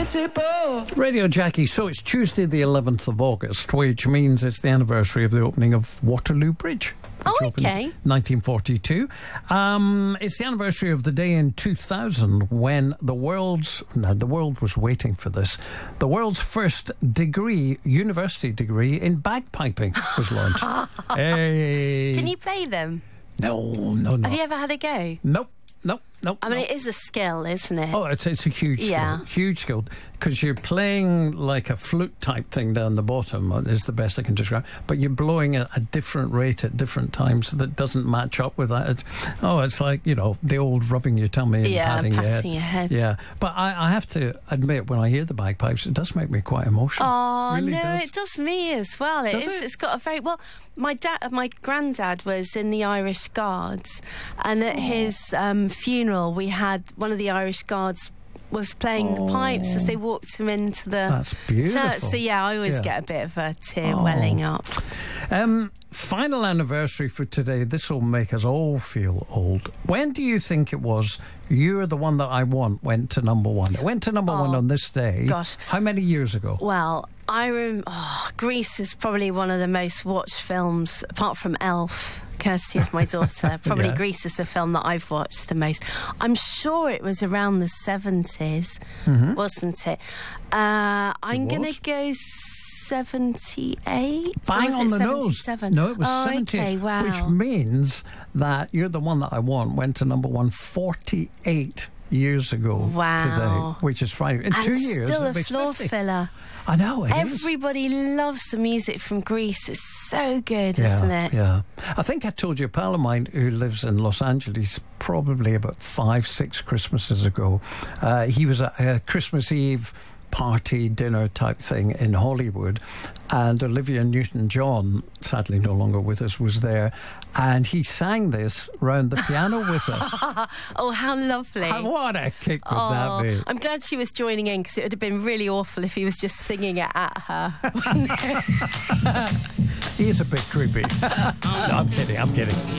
Radio Jackie. So it's Tuesday the 11th of August, which means it's the anniversary of the opening of Waterloo Bridge. Oh, okay. 1942. It's the anniversary of the day in 2000 when the world was waiting for this. The world's first university degree in bagpiping was launched. Hey. Can you play them? No. Have you ever had a go? Nope. I mean, it is a skill, isn't it? Oh, it's a huge skill, because you're playing like a flute type thing down the bottom is the best I can describe, but you're blowing at a different rate at different times that doesn't match up with that. It's like, the old rubbing your tummy and patting your head. Yeah, but I have to admit, when I hear the bagpipes, it does make me quite emotional. Oh, really no, does. it does me as well. It's got a very... Well, my granddad was in the Irish Guards, and at his funeral, we had one of the Irish Guards was playing the pipes as they walked him into the church. So I always get a bit of a tear welling up. Final anniversary for today. This will make us all feel old. When do you think it was You're the One That I Want went to number one? It went to number one on this day. Gosh. How many years ago? Well, I remember... Grease is probably one of the most watched films, apart from Elf, courtesy of my daughter. Probably Grease is the film that I've watched the most. I'm sure it was around the 70s, wasn't it? I'm going to go 78. Bang on the nose. No, it was 70. Okay, wow. Which means that You're the One That I Want went to number one 48 years ago today, which is frightening. In 2 years, still a it'll be floor 50. filler. I know, Everybody loves the music from Grease. It's so good, isn't it? Yeah. I think I told you a pal of mine who lives in Los Angeles probably about 5-6 Christmases ago. He was at a Christmas Eve party dinner type thing in Hollywood, and Olivia Newton-John, sadly no longer with us, was there, and he sang this round the piano with her. Oh, how lovely. What a kick would that be? I'm glad she was joining in, because it would have been really awful if he was just singing it at her. He is a bit creepy. No, I'm kidding.